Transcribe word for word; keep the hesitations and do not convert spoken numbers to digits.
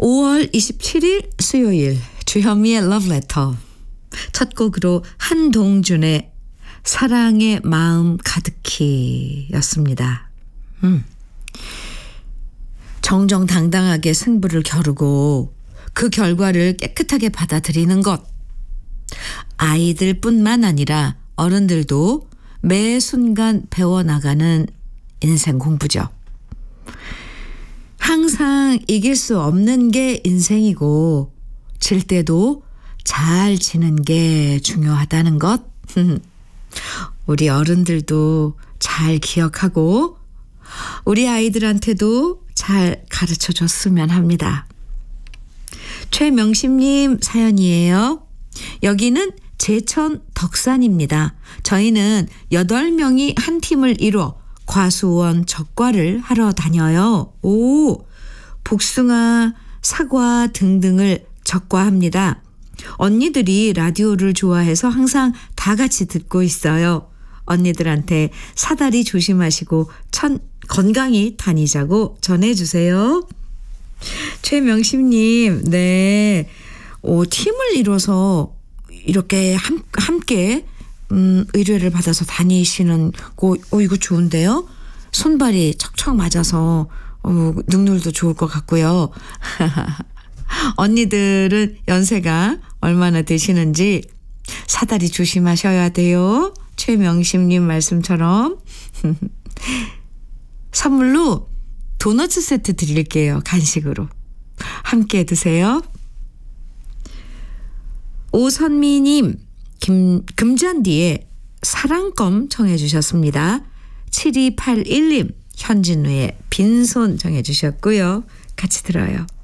오월 이십칠일 수요일 주현미의 러브레터 첫 곡으로 한동준의 사랑의 마음 가득히 였습니다. 음. 정정당당하게 승부를 겨루고 그 결과를 깨끗하게 받아들이는 것. 아이들뿐만 아니라 어른들도 매 순간 배워나가는 인생 공부죠. 항상 이길 수 없는 게 인생이고 질 때도 잘 지는 게 중요하다는 것. 우리 어른들도 잘 기억하고 우리 아이들한테도 잘 가르쳐 줬으면 합니다. 최명심님 사연이에요. 여기는 제천 덕산입니다. 저희는 여덟 명이 한 팀을 이뤄 과수원 적과를 하러 다녀요. 오, 복숭아, 사과 등등을 적과합니다. 언니들이 라디오를 좋아해서 항상 다 같이 듣고 있어요. 언니들한테 사다리 조심하시고 천, 건강히 다니자고 전해주세요. 최명심님, 네. 오, 팀을 이뤄서 이렇게 함, 함께 음, 의뢰를 받아서 다니시는 거, 어, 이거 좋은데요? 손발이 척척 맞아서 어, 능률도 좋을 것 같고요. 언니들은 연세가 얼마나 되시는지 사다리 조심하셔야 돼요. 최명심님 말씀처럼. 선물로 도너츠 세트 드릴게요. 간식으로. 함께 드세요. 오선미님, 김, 금잔디의 사랑껌 청해 주셨습니다. 칠이팔일님, 현진우의 빈손 청해 주셨고요. 같이 들어요.